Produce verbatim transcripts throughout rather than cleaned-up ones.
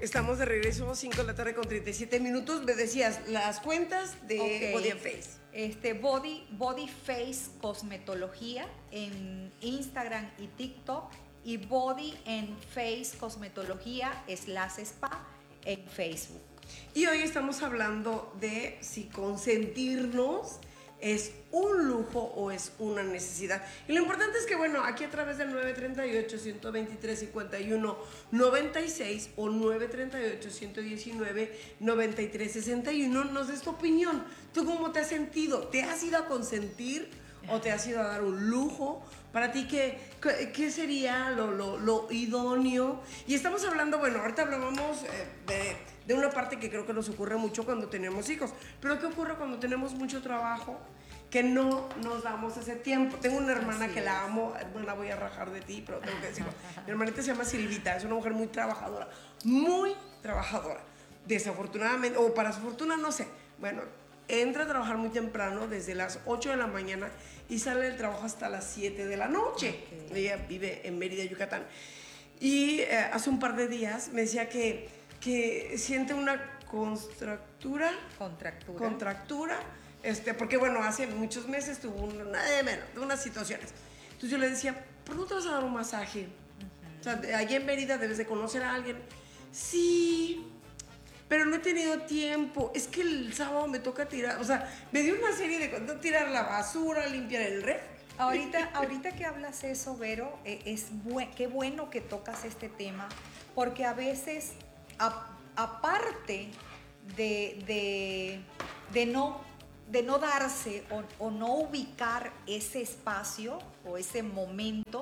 Estamos de regreso, cinco de la tarde con treinta y siete minutos. Me decías, las cuentas de okay. Body and Face. Este, Body, Body Face Cosmetología en Instagram y TikTok, y Body and Face Cosmetología slash spa en Facebook. Y hoy estamos hablando de si consentirnos es un lujo o es una necesidad. Y lo importante es que, bueno, aquí a través del nueve tres ocho, uno dos tres, cinco uno nueve seis o nueve tres ocho, uno uno nueve, nueve tres seis uno nos des tu opinión. ¿Tú cómo te has sentido? ¿Te has ido a consentir o te has ido a dar un lujo? Para ti, ¿qué, qué sería lo, lo, lo idóneo? Y estamos hablando, bueno, ahorita hablábamos eh, de, de una parte que creo que nos ocurre mucho cuando tenemos hijos. Pero ¿qué ocurre cuando tenemos mucho trabajo? Que no nos damos ese tiempo. Tengo una hermana Así que es. la amo, hermana, voy a rajar de ti, pero tengo que decirlo. Mi hermanita se llama Silvita, es una mujer muy trabajadora, muy trabajadora. Desafortunadamente, o para su fortuna, no sé. Bueno, entra a trabajar muy temprano, desde las ocho de la mañana, y sale del trabajo hasta las siete de la noche. Okay. Ella vive en Mérida, Yucatán. Y eh, hace un par de días me decía que, que siente una contractura. Contractura. Contractura. Este, porque bueno, hace muchos meses tuvo una, de menos, unas situaciones. Entonces yo le decía, ¿por qué no te vas a dar un masaje? Uh-huh. O sea, de, allá en Mérida debes de conocer a alguien. Sí, pero no he tenido tiempo. Es que el sábado me toca tirar, o sea, me dio una serie de cosas, tirar la basura, limpiar el ref. Ahorita, ahorita que hablas eso, Vero, eh, es bu- qué bueno que tocas este tema, porque a veces, a, aparte de, de, de no... de no darse o, o no ubicar ese espacio o ese momento,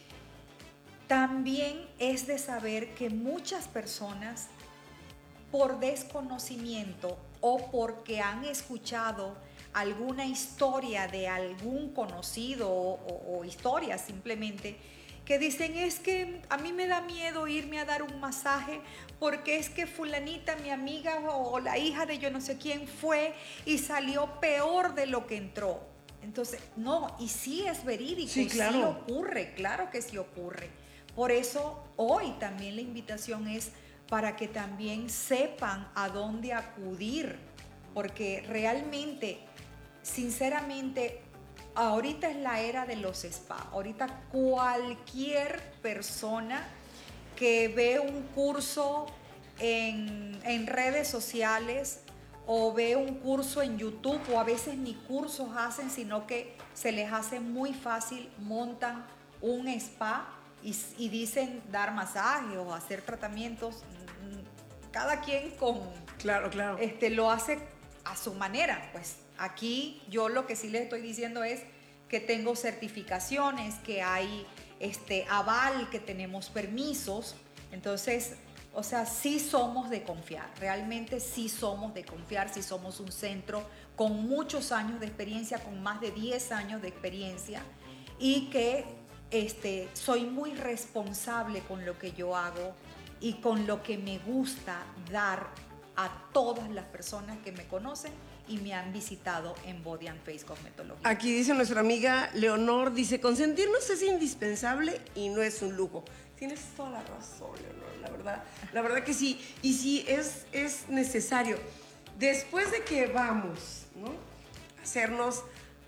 también es de saber que muchas personas, por desconocimiento o porque han escuchado alguna historia de algún conocido o, o, o historias simplemente, que dicen, es que a mí me da miedo irme a dar un masaje porque es que fulanita, mi amiga o la hija de yo no sé quién fue y salió peor de lo que entró. Entonces, no, y sí es verídico, sí, claro. sí ocurre, claro que sí ocurre. Por eso hoy también la invitación es para que también sepan a dónde acudir, porque realmente, sinceramente, ahorita es la era de los spa. Ahorita cualquier persona que ve un curso en, en redes sociales o ve un curso en YouTube, o a veces ni cursos hacen, sino que se les hace muy fácil, montan un spa y, y dicen dar masaje o hacer tratamientos. Cada quien con... Claro, claro. Este, lo hace a su manera, pues. Aquí yo lo que sí les estoy diciendo es que tengo certificaciones, que hay este aval, que tenemos permisos. Entonces, o sea, sí somos de confiar, realmente sí somos de confiar, sí somos un centro con muchos años de experiencia, con más de diez años de experiencia, y que este, soy muy responsable con lo que yo hago y con lo que me gusta dar a todas las personas que me conocen y me han visitado en Body and Face Cosmetología. Aquí dice nuestra amiga Leonor, dice, consentirnos es indispensable y no es un lujo. Tienes toda la razón, Leonor, la verdad, la verdad que sí. Y sí, es, es necesario. Después de que vamos, ¿no?, a hacernos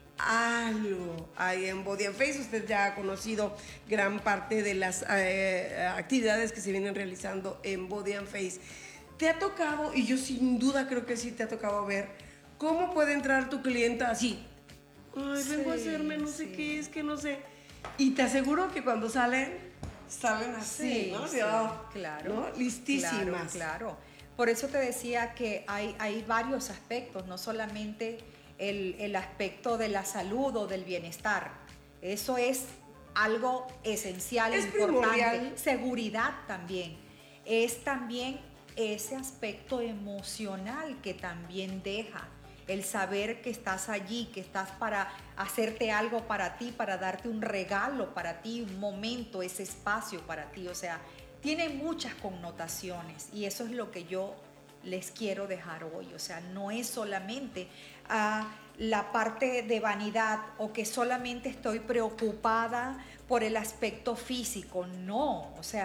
algo ahí en Body and Face, usted ya ha conocido gran parte de las eh, actividades que se vienen realizando en Body and Face. Te ha tocado, y yo sin duda creo que sí te ha tocado ver, cómo puede entrar tu clienta así. Ay, sí, vengo a hacerme no sé sí. qué, es que no sé. Y te aseguro que cuando salen, salen así, sí, ¿no? Sí, oh, claro. ¿no? Listísimas. Claro, claro. Por eso te decía que hay, hay varios aspectos, no solamente el, el aspecto de la salud o del bienestar. Eso es algo esencial, es importante. Primordial. Seguridad también. Es también ese aspecto emocional que también deja el saber que estás allí, que estás para hacerte algo para ti, para darte un regalo para ti, un momento, ese espacio para ti. O sea, tiene muchas connotaciones y eso es lo que yo les quiero dejar hoy. O sea, no es solamente uh, la parte de vanidad o que solamente estoy preocupada por el aspecto físico. No, o sea,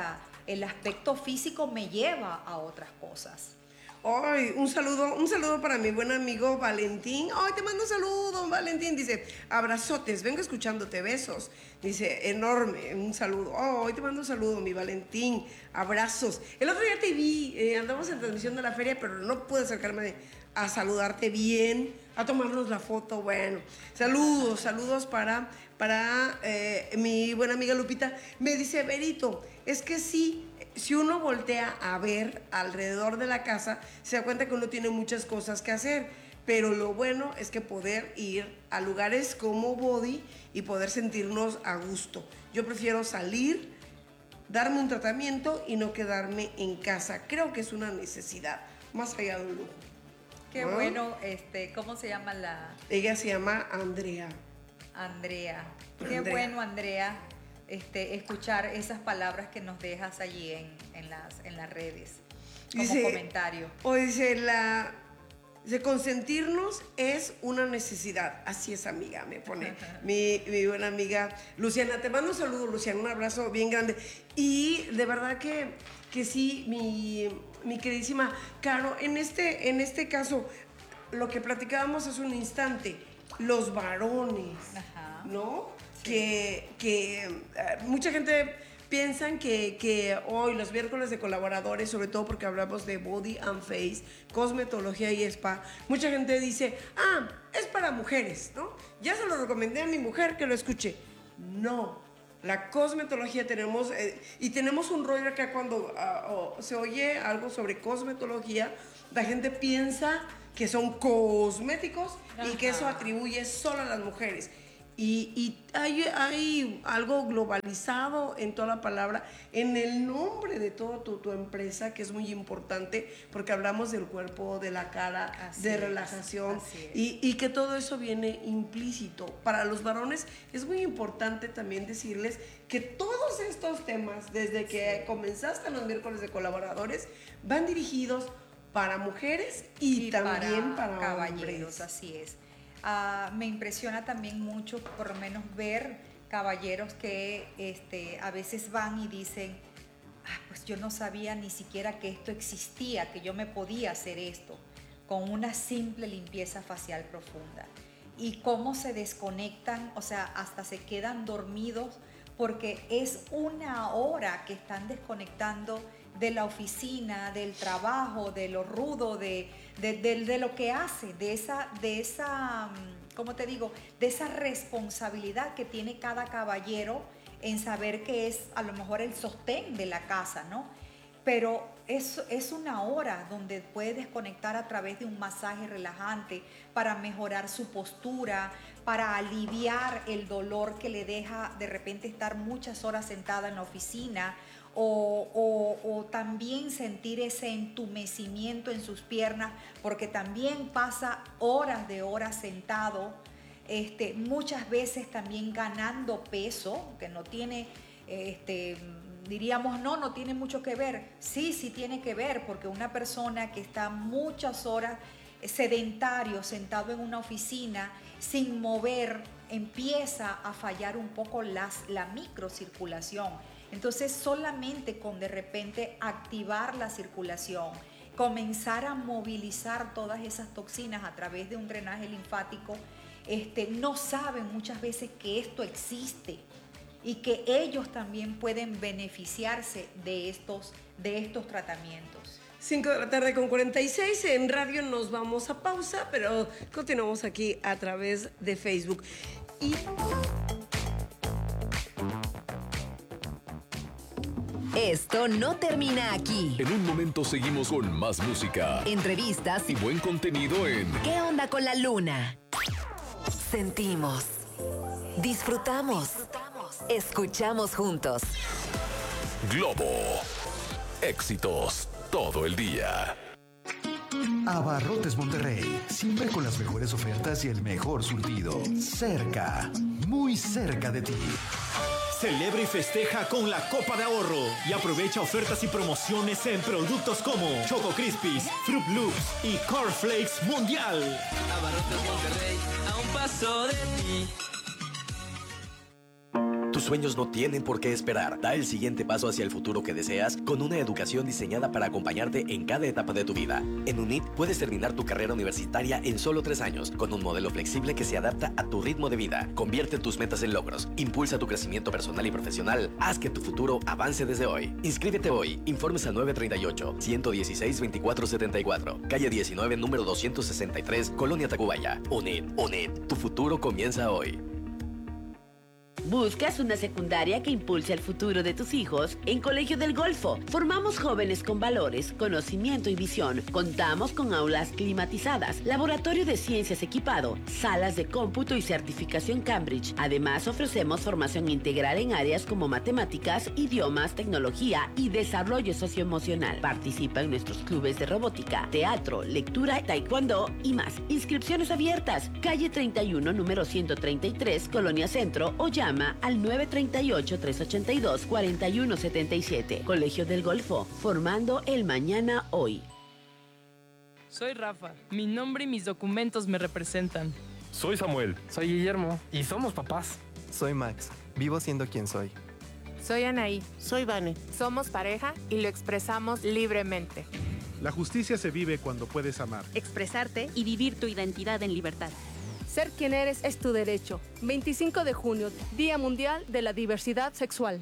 el aspecto físico me lleva a otras cosas. Ay, un saludo, un saludo para mi buen amigo Valentín. Ay, te mando un saludo, Valentín. Dice, abrazotes, vengo escuchándote, besos. Dice, enorme, un saludo. Oh, hoy te mando un saludo, mi Valentín. Abrazos. El otro día te vi, eh, andamos en transmisión de la feria, pero no pude acercarme a saludarte bien, a tomarnos la foto. Bueno, saludos, saludos para, para eh, mi buena amiga Lupita. Me dice, Berito, es que sí, si uno voltea a ver alrededor de la casa, se da cuenta que uno tiene muchas cosas que hacer, pero lo bueno es que poder ir a lugares como Body y poder sentirnos a gusto. Yo prefiero salir, darme un tratamiento y no quedarme en casa. Creo que es una necesidad, más allá de un lujo. Qué ¿no? Bueno, este, ¿cómo se llama la...? Ella se llama Andrea. Andrea. Qué Andrea. Bueno, Andrea. Este, escuchar esas palabras que nos dejas allí en, en, las, en las redes como dice, comentario. O dice, la, dice, consentirnos es una necesidad. Así es, amiga, me pone mi, mi buena amiga Luciana. Te mando un saludo, Luciana, un abrazo bien grande. Y de verdad que, que sí, mi, mi queridísima Caro, en este, en este caso, lo que platicábamos hace un instante, los varones, Ajá. ¿no? Que, que uh, mucha gente piensa que, que hoy los miércoles de colaboradores, sobre todo porque hablamos de body and face, cosmetología y spa, mucha gente dice, ah, es para mujeres, ¿no? Ya se lo recomendé a mi mujer que lo escuche. No, la cosmetología tenemos, eh, y tenemos un rollo acá cuando uh, oh, se oye algo sobre cosmetología, la gente piensa que son cosméticos Ajá. y que eso atribuye solo a las mujeres. Y, y hay, hay algo globalizado en toda la palabra, en el nombre de toda tu, tu empresa, que es muy importante, porque hablamos del cuerpo, de la cara, así de es, relajación, y, y que todo eso viene implícito. Para los varones es muy importante también decirles que todos estos temas, desde que sí. comenzaste los miércoles de colaboradores, van dirigidos para mujeres y, y también para, para caballeros, hombres. Así es. Uh, me impresiona también mucho, por lo menos, ver caballeros que este, a veces van y dicen, ah, pues yo no sabía ni siquiera que esto existía, que yo me podía hacer esto, con una simple limpieza facial profunda. Y cómo se desconectan, o sea, hasta se quedan dormidos, porque es una hora que están desconectando de la oficina, del trabajo, de lo rudo, de, de, de, de lo que hace, de esa, de esa, ¿cómo te digo? De esa responsabilidad que tiene cada caballero en saber que es a lo mejor el sostén de la casa, ¿no? Pero es, es una hora donde puede desconectar a través de un masaje relajante para mejorar su postura, para aliviar el dolor que le deja de repente estar muchas horas sentada en la oficina, O, o, o también sentir ese entumecimiento en sus piernas, porque también pasa horas de horas sentado, este, muchas veces también ganando peso, que no tiene, este, diríamos, no, no tiene mucho que ver. Sí, sí tiene que ver, porque una persona que está muchas horas sedentario, sentado en una oficina, sin mover, empieza a fallar un poco las, la microcirculación. Entonces, solamente con de repente activar la circulación, comenzar a movilizar todas esas toxinas a través de un drenaje linfático, este, no saben muchas veces que esto existe y que ellos también pueden beneficiarse de estos, de estos tratamientos. cinco de la tarde con cuarenta y seis, en radio nos vamos a pausa, pero continuamos aquí a través de Facebook. Y... Esto no termina aquí. En un momento seguimos con más música, entrevistas y buen contenido en ¿Qué onda con la luna? Sentimos, disfrutamos, disfrutamos. Escuchamos juntos. Globo. Éxitos todo el día. Abarrotes Monterrey, siempre con las mejores ofertas y el mejor surtido. Cerca, muy cerca de ti. Celebra y festeja con la Copa de Ahorro y aprovecha ofertas y promociones en productos como Choco Crispies, Fruit Loops y Cornflakes Mundial. Abarrotes Monterrey, a un paso de ti. Tus sueños no tienen por qué esperar. Da el siguiente paso hacia el futuro que deseas con una educación diseñada para acompañarte en cada etapa de tu vida. En UNIT puedes terminar tu carrera universitaria en solo tres años, con un modelo flexible que se adapta a tu ritmo de vida. Convierte tus metas en logros, impulsa tu crecimiento personal y profesional, haz que tu futuro avance desde hoy. Inscríbete hoy. Informes al nueve tres ocho, uno uno seis, veinticuatro setenta y cuatro, calle diecinueve, número doscientos sesenta y tres, Colonia Tacubaya. UNIT, UNIT, tu futuro comienza hoy. ¿Buscas una secundaria que impulse el futuro de tus hijos? En Colegio del Golfo formamos jóvenes con valores, conocimiento y visión. Contamos con aulas climatizadas, laboratorio de ciencias equipado, salas de cómputo y certificación Cambridge. Además, ofrecemos formación integral en áreas como matemáticas, idiomas, tecnología y desarrollo socioemocional. Participa en nuestros clubes de robótica, teatro, lectura, taekwondo y más. Inscripciones abiertas. Calle treinta y uno, número ciento treinta y tres, Colonia Centro, o llama al nueve tres ocho, tres ocho dos, cuatro uno siete siete. Colegio del Golfo, formando el mañana hoy. Soy Rafa. Mi nombre y mis documentos me representan. Soy Samuel. Soy Guillermo. Y somos papás. Soy Max. Vivo siendo quien soy. Soy Anaí. Soy Vane. Somos pareja y lo expresamos libremente. La justicia se vive cuando puedes amar, expresarte y vivir tu identidad en libertad. Ser quien eres es tu derecho. veinticinco de junio, Día Mundial de la Diversidad Sexual.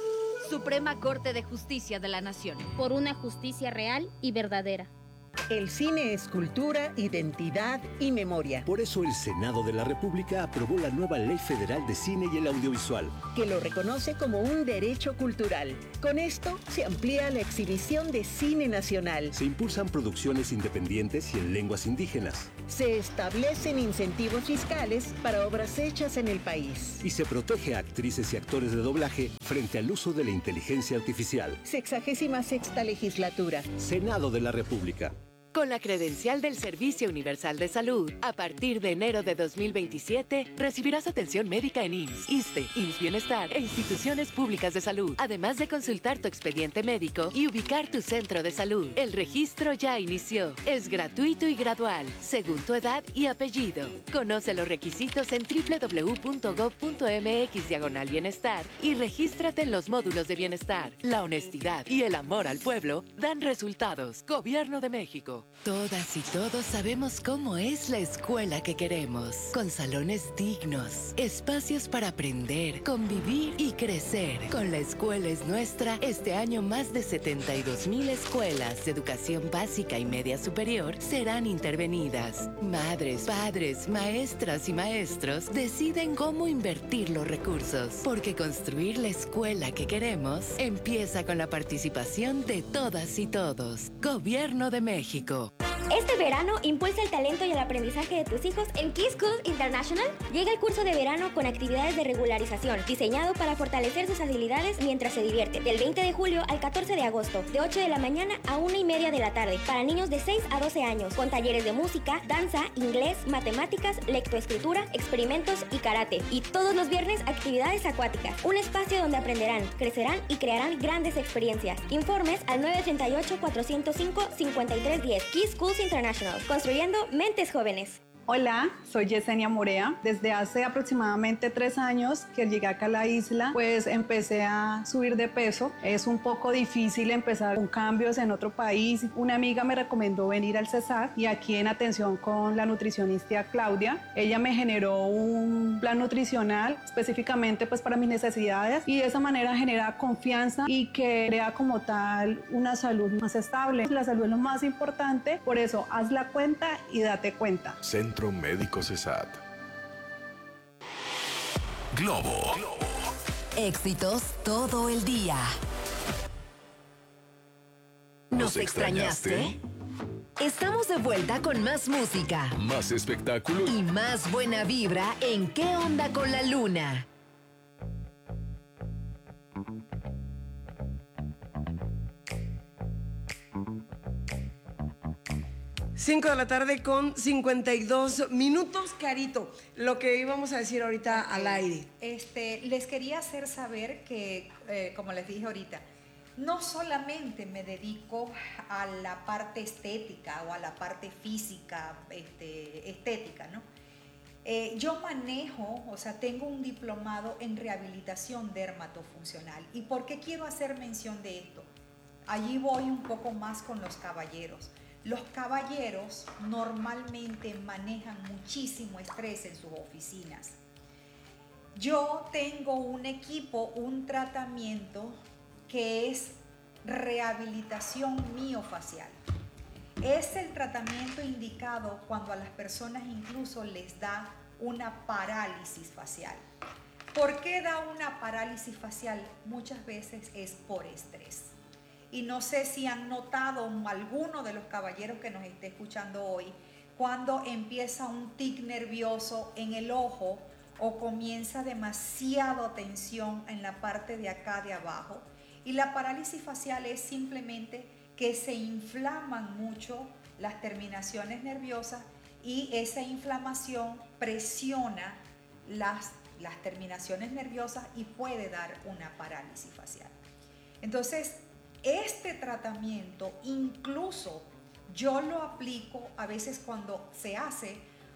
Suprema Corte de Justicia de la Nación. Por una justicia real y verdadera. El cine es cultura, identidad y memoria. Por eso el Senado de la República aprobó la nueva Ley Federal de Cine y el Audiovisual, que lo reconoce como un derecho cultural. Con esto se amplía la exhibición de cine nacional. Se impulsan producciones independientes y en lenguas indígenas. Se establecen incentivos fiscales para obras hechas en el país. Y se protege a actrices y actores de doblaje frente al uso de la inteligencia artificial. Sexagésima sexta legislatura. Senado de la República. Con la credencial del Servicio Universal de Salud, a partir de enero de dos mil veintisiete, recibirás atención médica en I M S S, ISSSTE, I M S S Bienestar e instituciones públicas de salud, además de consultar tu expediente médico y ubicar tu centro de salud. El registro ya inició. Es gratuito y gradual, según tu edad y apellido. Conoce los requisitos en doble u doble u doble u punto gob punto eme equis diagonal bienestar y regístrate en los módulos de bienestar. La honestidad y el amor al pueblo dan resultados. Gobierno de México. Todas y todos sabemos cómo es la escuela que queremos, con salones dignos, espacios para aprender, convivir y crecer. Con La Escuela es Nuestra, este año más de setenta y dos mil escuelas de educación básica y media superior serán intervenidas. Madres, padres, maestras y maestros deciden cómo invertir los recursos, porque construir la escuela que queremos empieza con la participación de todas y todos. Gobierno de México. Este verano impulsa el talento y el aprendizaje de tus hijos en Key Schools International. Llega el curso de verano con actividades de regularización, diseñado para fortalecer sus habilidades mientras se divierte. Del veinte de julio al catorce de agosto, de ocho de la mañana a una y media de la tarde, para niños de seis a doce años, con talleres de música, danza, inglés, matemáticas, lectoescritura, experimentos y karate. Y todos los viernes, actividades acuáticas. Un espacio donde aprenderán, crecerán y crearán grandes experiencias. Informes al nueve tres ocho, cuatro cero cinco, cinco tres uno cero. Key Schools International, construyendo mentes jóvenes. Hola, soy Yesenia Morea. Desde hace aproximadamente tres años que llegué acá a la isla, pues empecé a subir de peso. Es un poco difícil empezar con cambios en otro país. Una amiga me recomendó venir al CESAR y aquí en atención con la nutricionista Claudia, ella me generó un plan nutricional específicamente pues para mis necesidades y de esa manera genera confianza y que crea como tal una salud más estable. La salud es lo más importante, por eso haz la cuenta y date cuenta. Centro Médico CESAT. Globo. Éxitos todo el día. ¿Nos extrañaste? Estamos de vuelta con más música, más espectáculo y más buena vibra en ¿Qué onda con la luna? cinco de la tarde con cincuenta y dos minutos, Carito. Lo que íbamos a decir ahorita okay. al aire. Este, les quería hacer saber que, eh, como les dije ahorita, no solamente me dedico a la parte estética o a la parte física, este, estética, ¿no? Eh, yo manejo, o sea, tengo un diplomado en rehabilitación dermatofuncional. ¿Y por qué quiero hacer mención de esto? Allí voy un poco más con los caballeros. Los caballeros normalmente manejan muchísimo estrés en sus oficinas. Yo tengo un equipo, un tratamiento que es rehabilitación miofacial. Es el tratamiento indicado cuando a las personas incluso les da una parálisis facial. ¿Por qué da una parálisis facial? Muchas veces es por estrés. Y no sé si han notado alguno de los caballeros que nos esté escuchando hoy, cuando empieza un tic nervioso en el ojo o comienza demasiada tensión en la parte de acá de abajo. Y la parálisis facial es simplemente que se inflaman mucho las terminaciones nerviosas y esa inflamación presiona las, las terminaciones nerviosas y puede dar una parálisis facial. Entonces, este tratamiento incluso yo lo aplico a veces cuando se hace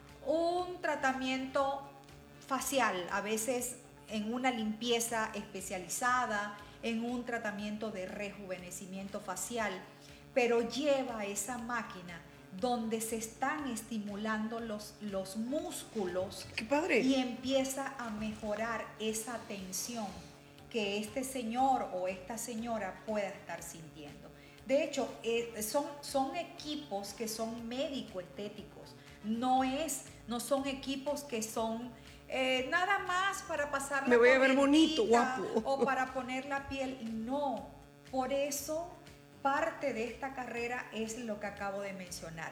un tratamiento facial, a veces en una limpieza especializada, en un tratamiento de rejuvenecimiento facial, pero lleva esa máquina donde se están estimulando los, los músculos. ¡Qué padre! Y empieza a mejorar esa tensión que este señor o esta señora pueda estar sintiendo. De hecho, eh, son, son equipos que son médico-estéticos, no, es, no son equipos que son eh, nada más para pasar la Me voy a ver bonito, guapo. O para poner la piel. No, por eso parte de esta carrera es lo que acabo de mencionar.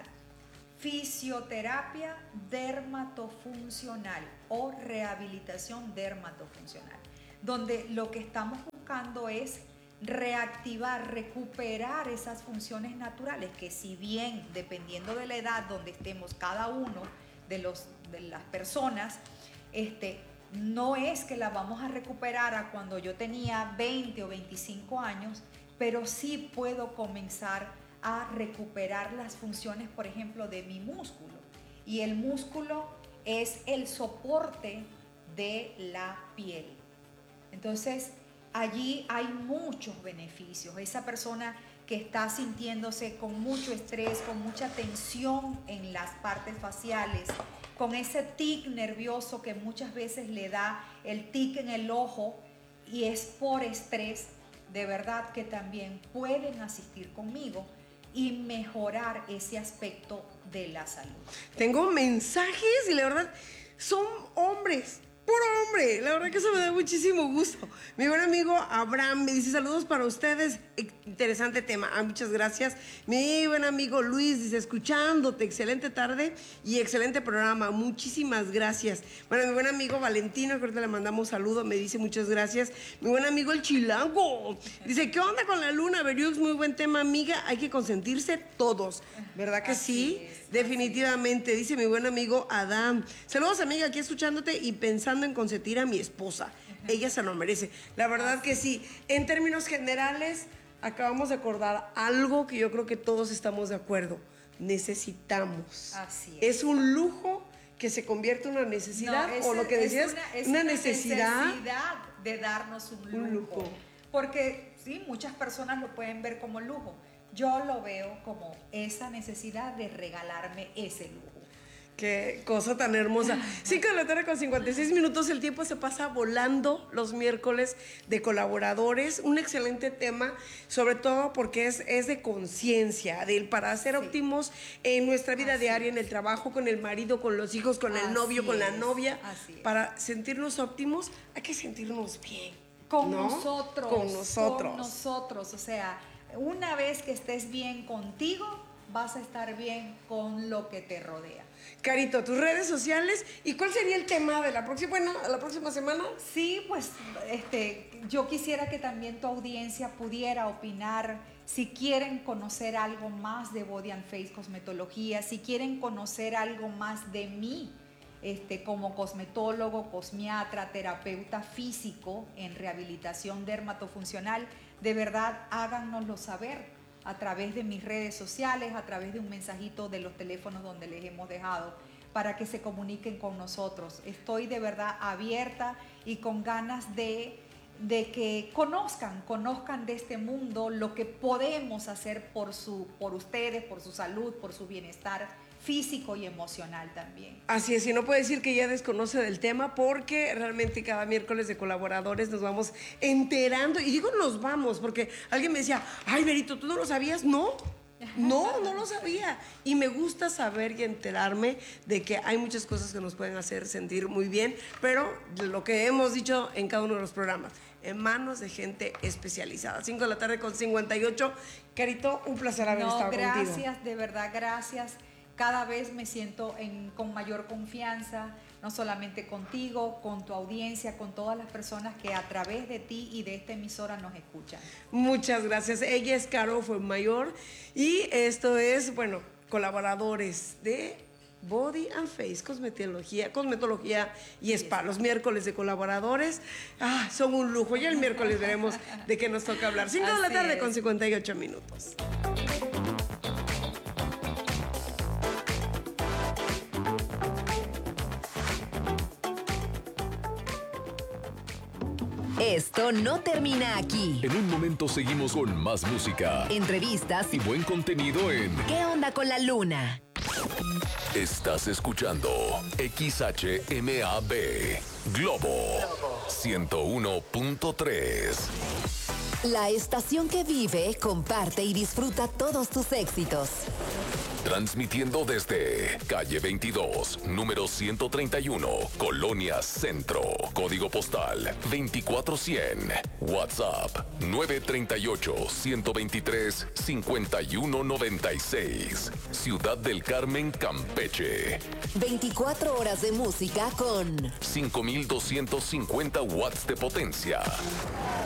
Fisioterapia dermatofuncional o rehabilitación dermatofuncional, donde lo que estamos buscando es reactivar, recuperar esas funciones naturales que, si bien dependiendo de la edad donde estemos cada uno de, los, de las personas, este, no es que la vamos a recuperar a cuando yo tenía veinte o veinticinco años, pero sí puedo comenzar a recuperar las funciones, por ejemplo, de mi músculo. Y el músculo es el soporte de la piel. Entonces, allí hay muchos beneficios. Esa persona que está sintiéndose con mucho estrés, con mucha tensión en las partes faciales, con ese tic nervioso que muchas veces le da el tic en el ojo y es por estrés, de verdad que también pueden asistir conmigo y mejorar ese aspecto de la salud. Tengo mensajes y la verdad son hombres. Puro hombre, la verdad que eso me da muchísimo gusto. Mi buen amigo Abraham me dice saludos para ustedes, interesante tema, ah, muchas gracias. Mi buen amigo Luis dice escuchándote, excelente tarde y excelente programa, muchísimas gracias. Bueno, mi buen amigo Valentino, que ahorita le mandamos saludo, me dice muchas gracias. Mi buen amigo El Chilango dice, ¿qué onda con la luna? Veriux, muy buen tema, amiga, hay que consentirse todos, ¿verdad que así sí? Es, definitivamente, dice mi buen amigo Adán. Saludos, amiga, aquí escuchándote y pensando en consentir a mi esposa. Ella se lo merece. La verdad que sí. En términos generales, acabamos de acordar algo que yo creo que todos estamos de acuerdo. Necesitamos. Así es. Es un lujo que se convierte en una necesidad, no, es, o lo que decías, es una, es una una necesidad. necesidad de darnos un lujo. Un lujo. Porque sí, muchas personas lo pueden ver como lujo. Yo lo veo como esa necesidad de regalarme ese lujo. Qué cosa tan hermosa. cinco de la tarde con cincuenta y seis minutos. El tiempo se pasa volando los miércoles de colaboradores. Un excelente tema, sobre todo porque es, es de conciencia, de para ser sí. óptimos en nuestra vida Así diaria, es. en el trabajo, con el marido, con los hijos, con el Así novio, es. con la novia. Así para sentirnos óptimos, hay que sentirnos bien. Con ¿no? nosotros. Con nosotros. Con nosotros. O sea, una vez que estés bien contigo, vas a estar bien con lo que te rodea. Carito, tus redes sociales y cuál sería el tema de la próxima, bueno, la próxima semana. Sí, pues este, yo quisiera que también tu audiencia pudiera opinar si quieren conocer algo más de Body and Face Cosmetología, si quieren conocer algo más de mí, este, como cosmetólogo, cosmiatra, terapeuta físico en rehabilitación dermatofuncional, de verdad háganoslo saber a través de mis redes sociales, a través de un mensajito de los teléfonos donde les hemos dejado, para que se comuniquen con nosotros. Estoy de verdad abierta y con ganas de, de que conozcan, conozcan de este mundo, lo que podemos hacer por, su, por ustedes, por su salud, por su bienestar físico y emocional también. Así es, y no puede decir que ya desconoce del tema, porque realmente cada miércoles de colaboradores nos vamos enterando, y digo nos vamos, porque alguien me decía, ay, Berito, ¿tú no lo sabías? No. No, no lo sabía. Y me gusta saber y enterarme de que hay muchas cosas que nos pueden hacer sentir muy bien, pero lo que hemos dicho en cada uno de los programas, en manos de gente especializada. cinco de la tarde con cincuenta y ocho. Carito, un placer haber no, estado gracias, contigo. Gracias, de verdad, gracias. Cada vez me siento en, con mayor confianza, no solamente contigo, con tu audiencia, con todas las personas que a través de ti y de esta emisora nos escuchan. Muchas gracias. Ella es Caro Fuenmayor y esto es, bueno, colaboradores de Body and Face, cosmetología, cosmetología y spa. Los miércoles de colaboradores ah, son un lujo. Ya el miércoles veremos de qué nos toca hablar. cinco de la tarde con cincuenta y ocho minutos. Esto no termina aquí. En un momento seguimos con más música, entrevistas y buen contenido en ¿Qué onda con la luna? Estás escuchando X H M A B Globo ciento uno punto tres. La estación que vive, comparte y disfruta todos tus éxitos. Transmitiendo desde calle veintidós, número ciento treinta y uno, Colonia Centro. Código postal veinticuatro cien. WhatsApp nueve tres ocho, uno dos tres, cinco uno nueve seis. Ciudad del Carmen, Campeche. veinticuatro horas de música con cinco mil doscientos cincuenta watts de potencia.